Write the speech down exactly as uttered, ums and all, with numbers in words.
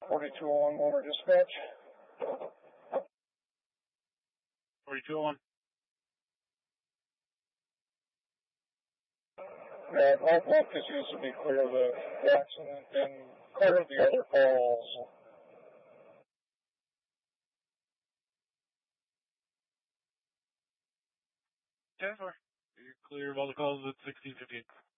forty-two oh one Motor Dispatch. forty-two oh one. Yeah, all focus used to be clear of the accident and clear of the other calls. ten four. You're clear of all the calls at sixteen fifty-eight.